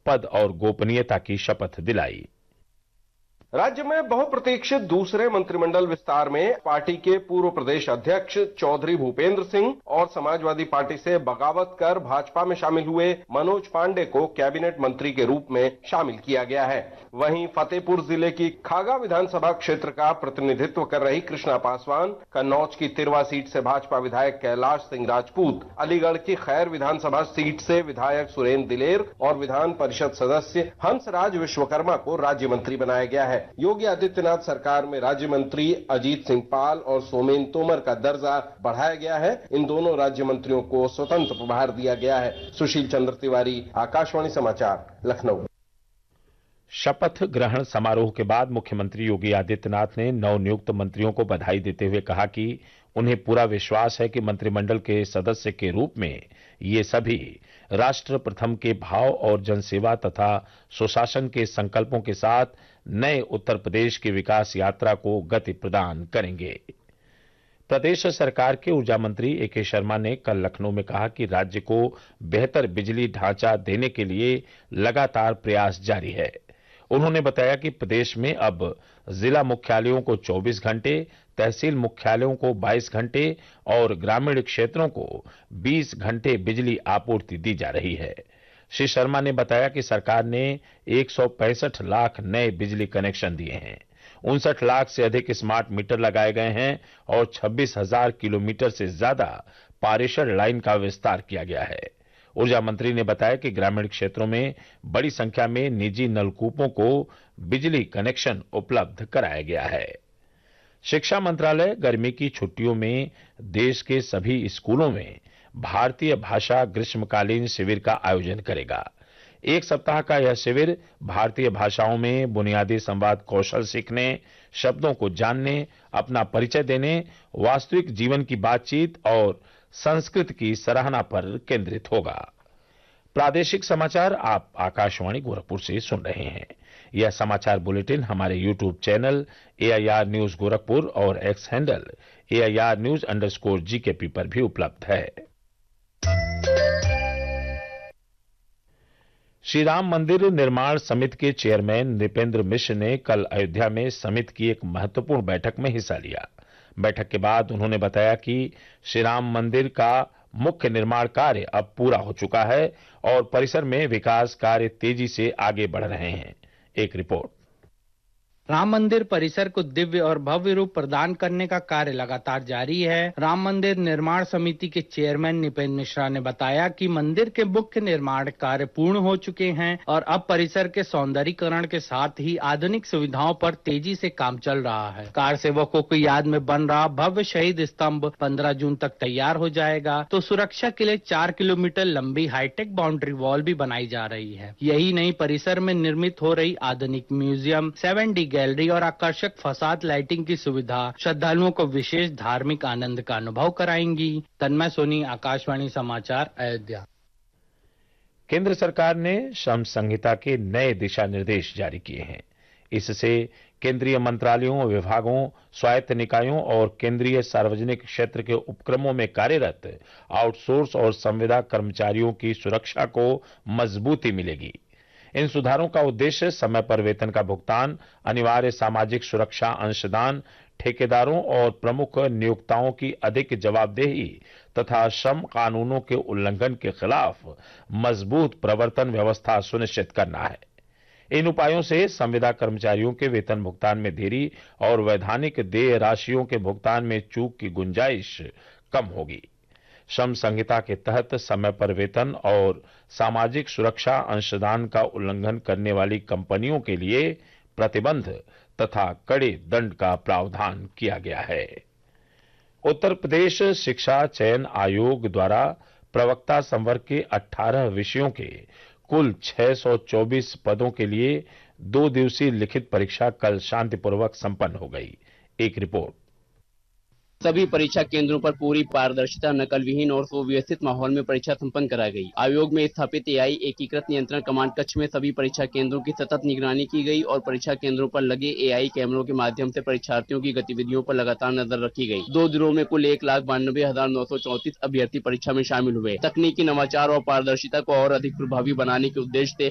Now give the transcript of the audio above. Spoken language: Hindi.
पद और गोपनीयता की शपथ दिलाई। राज्य में बहुप्रतीक्षित दूसरे मंत्रिमंडल विस्तार में पार्टी के पूर्व प्रदेश अध्यक्ष चौधरी भूपेंद्र सिंह और समाजवादी पार्टी से बगावत कर भाजपा में शामिल हुए मनोज पांडे को कैबिनेट मंत्री के रूप में शामिल किया गया है। वहीं फतेहपुर जिले की खागा विधानसभा क्षेत्र का प्रतिनिधित्व कर रही कृष्णा पासवान, कन्नौज की तिरवा सीट से भाजपा विधायक कैलाश सिंह राजपूत, अलीगढ़ की खैर विधानसभा सीट से विधायक सुरेंद्र दिलेर और विधान परिषद सदस्य हंसराज विश्वकर्मा को राज्य मंत्री बनाया गया है। योगी आदित्यनाथ सरकार में राज्य मंत्री अजीत सिंह पाल और सोमेन तोमर का दर्जा बढ़ाया गया है। इन दोनों राज्य मंत्रियों को स्वतंत्र प्रभार दिया गया है। सुशील चंद्र तिवारी, आकाशवाणी समाचार, लखनऊ। शपथ ग्रहण समारोह के बाद मुख्यमंत्री योगी आदित्यनाथ ने नवनियुक्त मंत्रियों को बधाई देते हुए कहा कि उन्हें पूरा विश्वास है कि मंत्रिमंडल के सदस्य के रूप में ये सभी राष्ट्र प्रथम के भाव और जनसेवा तथा सुशासन के संकल्पों के साथ नए उत्तर प्रदेश की विकास यात्रा को गति प्रदान करेंगे। प्रदेश सरकार के ऊर्जा मंत्री ए.के. शर्मा ने कल लखनऊ में कहा कि राज्य को बेहतर बिजली ढांचा देने के लिए लगातार प्रयास जारी है। उन्होंने बताया कि प्रदेश में अब जिला मुख्यालयों को 24 घंटे, तहसील मुख्यालयों को 22 घंटे और ग्रामीण क्षेत्रों को 20 घंटे बिजली आपूर्ति दी जा रही है। श्री शर्मा ने बताया कि सरकार ने 165 लाख नए बिजली कनेक्शन दिए हैं, 59 लाख से अधिक स्मार्ट मीटर लगाए गए हैं और 26,000 किलोमीटर से ज्यादा पारेषण लाइन का विस्तार किया गया है। ऊर्जा मंत्री ने बताया कि ग्रामीण क्षेत्रों में बड़ी संख्या में निजी नलकूपों को बिजली कनेक्शन उपलब्ध कराया गया है। शिक्षा मंत्रालय गर्मी की छुट्टियों में देश के सभी स्कूलों में भारतीय भाषा ग्रीष्मकालीन शिविर का आयोजन करेगा। एक सप्ताह का यह शिविर भारतीय भाषाओं में बुनियादी संवाद कौशल सीखने, शब्दों को जानने, अपना परिचय देने, वास्तविक जीवन की बातचीत और संस्कृत की सराहना पर केंद्रित होगा। प्रादेशिक समाचार आप आकाशवाणी गोरखपुर से सुन रहे हैं। यह समाचार बुलेटिन हमारे YouTube channel AIR news Gorakhpur और एक्स हैंडल AIR न्यूज_GKP पर भी उपलब्ध है। श्री राम मंदिर निर्माण समिति के चेयरमैन नृपेंद्र मिश्र ने कल अयोध्या में समिति की एक महत्वपूर्ण बैठक में हिस्सा लिया। बैठक के बाद उन्होंने बताया कि श्री राम मंदिर का मुख्य निर्माण कार्य अब पूरा हो चुका है और परिसर में विकास कार्य तेजी से आगे बढ़ रहे हैं। एक रिपोर्ट। राम मंदिर परिसर को दिव्य और भव्य रूप प्रदान करने का कार्य लगातार जारी है। राम मंदिर निर्माण समिति के चेयरमैन नृपेंद्र मिश्रा ने बताया कि मंदिर के मुख्य निर्माण कार्य पूर्ण हो चुके हैं और अब परिसर के सौंदर्यीकरण के साथ ही आधुनिक सुविधाओं पर तेजी से काम चल रहा है। कार सेवकों की याद में बन रहा भव्य शहीद स्तंभ 15 जून तक तैयार हो जाएगा, तो सुरक्षा के लिए 4 किलोमीटर लंबी हाईटेक बाउंड्री वॉल भी बनाई जा रही है। यही नहीं, परिसर में निर्मित हो रही आधुनिक म्यूजियम, 7D गैलरी और आकर्षक फसाद लाइटिंग की सुविधा श्रद्धालुओं को विशेष धार्मिक आनंद का अनुभव कराएंगी। तन्मय सोनी, आकाशवाणी समाचार, अयोध्या। केंद्र सरकार ने श्रम संहिता के नए दिशा निर्देश जारी किए हैं। इससे केंद्रीय मंत्रालयों, विभागों, स्वायत्त निकायों और केंद्रीय सार्वजनिक क्षेत्र के उपक्रमों में कार्यरत आउटसोर्स और संविदा कर्मचारियों की सुरक्षा को मजबूती मिलेगी। इन सुधारों का उद्देश्य समय पर वेतन का भुगतान, अनिवार्य सामाजिक सुरक्षा अंशदान, ठेकेदारों और प्रमुख नियोक्ताओं की अधिक जवाबदेही तथा श्रम कानूनों के उल्लंघन के खिलाफ मजबूत प्रवर्तन व्यवस्था सुनिश्चित करना है। इन उपायों से संविदा कर्मचारियों के वेतन भुगतान में देरी और वैधानिक देय राशियों के भुगतान में चूक की गुंजाइश कम होगी। श्रम संहिता के तहत समय पर वेतन और सामाजिक सुरक्षा अंशदान का उल्लंघन करने वाली कंपनियों के लिए प्रतिबंध तथा कड़े दंड का प्रावधान किया गया है। उत्तर प्रदेश शिक्षा चयन आयोग द्वारा प्रवक्ता संवर्ग के 18 विषयों के कुल 624 पदों के लिए 2 दिवसीय लिखित परीक्षा कल शांतिपूर्वक संपन्न हो गई। एक रिपोर्ट। सभी परीक्षा केंद्रों पर पूरी पारदर्शिता, नकल विहीन और सुव्यवस्थित माहौल में परीक्षा संपन्न कराई गई। आयोग में स्थापित AI एकीकृत नियंत्रण कमांड कक्ष में सभी परीक्षा केंद्रों की सतत निगरानी की गई और परीक्षा केंद्रों पर लगे AI कैमरों के माध्यम से परीक्षार्थियों की गतिविधियों पर लगातार नजर रखी गई। 2 दिनों में कुल 1,92,934 अभ्यर्थी परीक्षा में शामिल हुए। तकनीकी नवाचार और पारदर्शिता को और अधिक प्रभावी बनाने के उद्देश्य से